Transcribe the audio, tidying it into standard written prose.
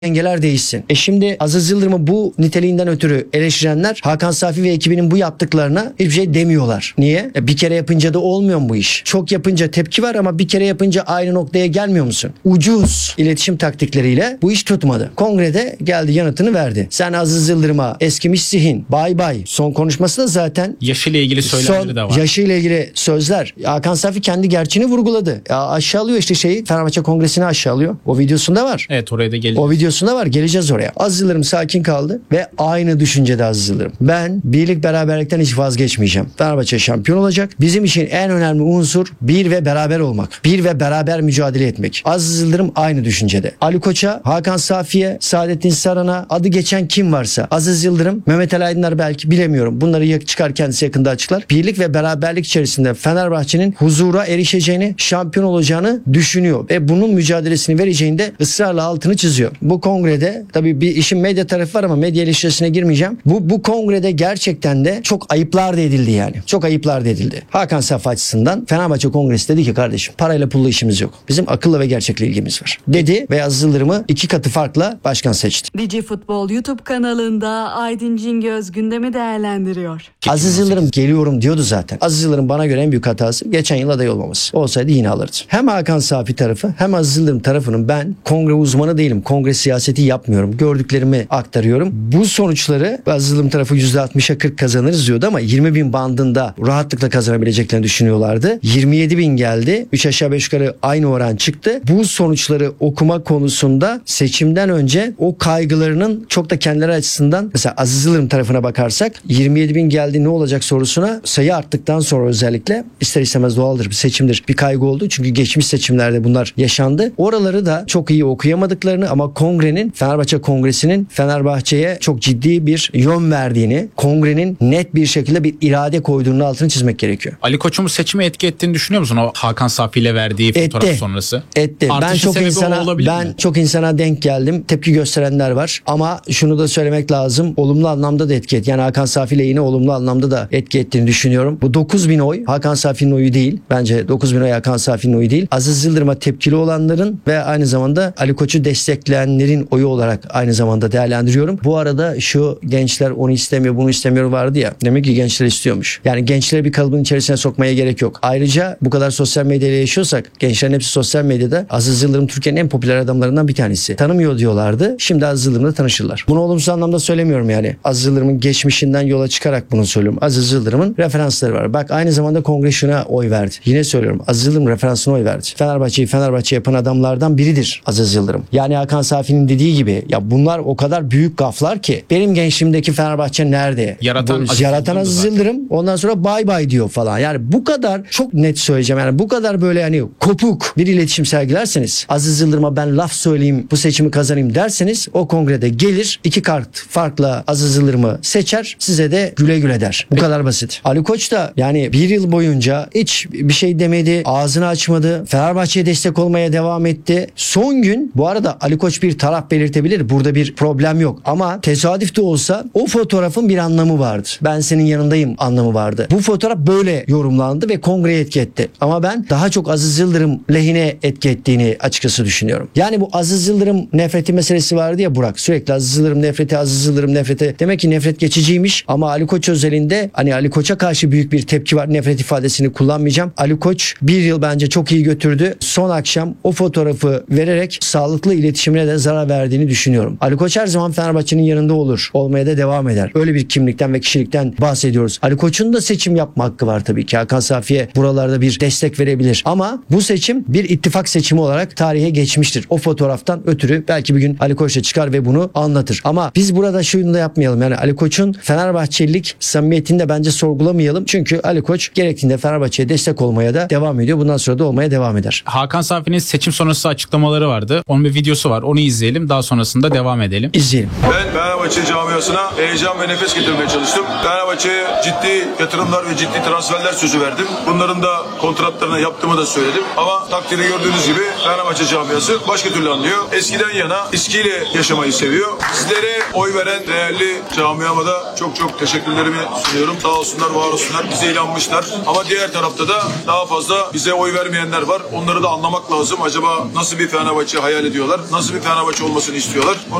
dengeler değişsin. Şimdi Aziz Yıldırım'ı bu niteliğinden ötürü eleştirenler Hakan Safi ve ekibinin bu yaptıklarına hiçbir şey demiyorlar. Niye? Bir kere yapınca da olmuyor mu bu iş? Çok yapınca tepki var ama bir kere yapınca aynı noktaya gelmiyor musun? Ucuz iletişim taktikleriyle bu iş tutmadı. Kongrede geldi, yanıtını verdi. Sen Aziz Yıldırım'a eskimiş zihin, bay bay. Son konuşması da zaten yaşıyla ilgili söylemleri de var. Yaşıyla ilgili sözler. Hakan Safi kendi gerçeğini vurguladı. Aşağılıyor işte Fenerbahçe Kongresi'ni aşağılıyor. O videosunda var. Evet, oraya da geleceğiz. O videosunda var. Geleceğiz oraya. Aziz Yıldırım sakin kaldı ve aynı düşüncede Aziz Yıldırım. Ben birlik beraberlikten hiç vazgeçmeyeceğim. Fenerbahçe şampiyon olacak. Bizim için en önemli unsur bir ve beraber olmak. Bir ve beraber mücadele etmek. Aziz Yıldırım aynı düşüncede. Ali Koç'a, Hakan Safi'ye, Saadettin Saran'a, adı geçen kim varsa, Aziz Yıldırım, Mehmet Ali Aydınlar belki, bilemiyorum. Bunları çıkar kendisi yakında açıklar. Birlik ve beraberlik içerisinde Fenerbahçe'nin huzura erişeceğini, şampiyon olacağını düşünüyor ve bunun mücadelesini vereceğini de ısrarla altını çiziyor. Bu kongrede tabii bir işin medya tarafı var ama medya eleştirisine girmeyeceğim. Bu kongrede gerçekten de çok ayıplar da edildi yani. Çok ayıplar da edildi. Hakan Safi açısından Fenerbahçe Kongresi dedi ki kardeşim, parayla pulla işimiz yok. Bizim akılla ve gerçekle ilgimiz var. Dedi ve Aziz Yıldırım'ı 2 katı farkla başkan seçti. Digi Futbol YouTube kanalında Aydın Cingöz gündemi değerlendiriyor. Aziz Yıldırım geliyorum diyordu zaten. Aziz Yıldırım bana göre en büyük hatası geçen yıl aday olmaması. Olsaydı yine alırdı. Hem Hakan Safi tarafı hem Aziz Yıldırım tarafının, ben kongre uzmanı değilim. Kongre siyaseti yapmıyorum. Gördüklerimi aktarıyorum. Bu sonuçları Aziz Yıldırım tarafı %60'a 40 kazanırız diyordu ama 20.000 bandında rahatlıkla kazanabileceklerini düşünüyorlardı. 27.000 geldi. 3 aşağı 5 yukarı aynı oran çıktı. Bu sonuçları okuma konusunda seçimden önce o kaygılarının çok da kendileri açısından, mesela Aziz Yıldırım tarafına bakarsak 27.000 geldi ne olacak sorusuna, sayı arttıktan sonra özellikle ister istemez doğaldır, bir seçimdir, bir kaygı oldu. Çünkü geçmiş seçimlerde bunlar yaşandı. Oraları da çok iyi okuyamadıklarını ama kongrenin, Fenerbahçe Kongresi'nin Fenerbahçe'ye çok ciddi bir yön verdiğini, kongrenin net bir şekilde bir irade koyduğunun altını çizmek gerekiyor. Ali Koç'un bu seçime etki ettiğini düşünüyor musun? O Hakan Safi ile verdiği fotoğraf sonrası. Etti. Ben çok insana denk geldim. Tepki gösterenler var. Ama şunu da söylemek lazım. Olumlu anlamda da etki etti. Yani Hakan Safi ile yine olumlu anlamda da etki ettiğini düşünüyorum. Bu 9.000 oy Hakan Safi'nin oyu değil. Bence 9.000 oy Hakan Safi'nin oyu değil. Aziz Yıldırım'a tepkili olanların ve aynı zamanda Ali Koç'u destekleyenlerin oyu olarak aynı zamanda değerlendiriyorum. Bu arada şu gençler onu istemiyor, bunu istemiyor vardı ya. Demek ki gençler istiyormuş. Yani gençleri bir kalıbın içerisine sokmaya gerek yok. Ayrıca bu kadar sosyal medyayla yaşıyorsak, gençlerin hepsi sosyal medyada. Aziz Yıldırım Türkiye'nin en popüler adamlarından bir tanesi. Tanımıyor diyorlardı. Şimdi Aziz Yıldırım'la tanışırlar. Bunu olumsuz anlamda söylemiyorum yani. Aziz Yıldırım'ın geçmişinden yola çıkarak bunu söylüyorum. Aziz Yıldırım'ın referansları var. Bak, aynı zamanda kongre şuna oy verdi. Yine söylüyorum. Aziz Yıldırım referansına oy verdi. Fenerbahçe'yi Fenerbahçe yapan adamlardan biridir Aziz Yıldırım. Yani Hakan Safi'nin dediği gibi, ya bunlar o kadar büyük gaflar ki, benim gençliğimdeki Fenerbahçe nerede? Yaratan Aziz Yıldırım. Ondan sonra bay bay diyor falan. Yani bu kadar, çok net söyleyeceğim. Yani bu kadar böyle hani kopuk bir iletişim sergilerseniz, Aziz Yıldırım'a ben laf söyleyeyim, bu seçimi kazanayım derseniz, o kongrede gelir 2 kart farkla Aziz Yıldırım'ı seçer, size de güle güle der. Bu kadar basit. Ali Koç da yani 1 yıl boyunca hiç bir şey demedi, ağzını açmadı. Fenerbahçe'ye destek olmaya devam etti. Son gün, bu arada Ali Koç bir taraf belirtebilir. Burada bir problem yok. Ama tesadüf de olsa o fotoğrafın bir anlamı vardı. Ben senin yanındayım anlamı vardı. Bu fotoğraf böyle yorumlandı ve kongreye etki etti. Ama ben daha çok Aziz Yıldırım lehine etki ettiğini açıkçası düşünüyorum. Yani bu Aziz Yıldırım nefreti meselesi vardı ya Burak. Sürekli Aziz Yıldırım nefreti, Aziz Yıldırım nefreti. Demek ki nefret geçiciymiş ama Ali Koç özelinde, hani Ali Koç'a karşı büyük bir tepki var. Nefret ifadesini kullanmayacağım. Ali Koç 1 yıl bence çok iyi götürdü. Son akşam o fotoğrafı vererek sağlıklı iletişimine de zarar verdiğini düşünüyorum. Ali Koç her zaman Fenerbahçe'nin yanında olur. Olmaya da devam eder. Öyle bir kimlikten ve kişilikten bahsediyoruz. Ali Koç'un da seçim yapma hakkı var tabii ki. Hakan Safi'ye buralarda bir destek verebilir. Ama bu seçim bir ittifak seçimi olarak tarihe geçmiştir. O fotoğraftan ötürü belki bir gün Ali Koç da çıkar ve bunu anlatır. Ama biz burada şunu da yapmayalım. Yani Ali Koç'un Fenerbahçelilik samimiyetini de bence sorgulamayalım. Çünkü Ali Koç gerektiğinde Fenerbahçe'ye destek olmaya da devam ediyor. Bundan sonra da olmaya devam eder. Hakan Safi'nin seçim sonrası açıklamaları vardı. Onun bir videosu var. Onu izleyelim. Daha sonrasında devam edelim. İzleyelim. Ben Fenerbahçe camiasına heyecan ve nefes getirmeye çalıştım. Fenerbahçe'ye ciddi yatırımlar ve ciddi transferler sözü verdim. Bunların da kontratlarını yaptığımı da söyledim. Ama takdiri gördüğünüz gibi Fenerbahçe camiası başka türlü anlıyor. Eskiden yana eskiyle yaşamayı seviyor. Sizlere oy veren değerli camiama da çok çok teşekkürlerimi sunuyorum. Sağ olsunlar, var olsunlar. Bize inanmışlar. Ama diğer tarafta da daha fazla bize oy vermeyenler var. Onları da anlamak lazım. Acaba nasıl bir Fenerbahçe hayal ediyorlar? Nasıl bir Fenerbahçe olmasını istiyorlar?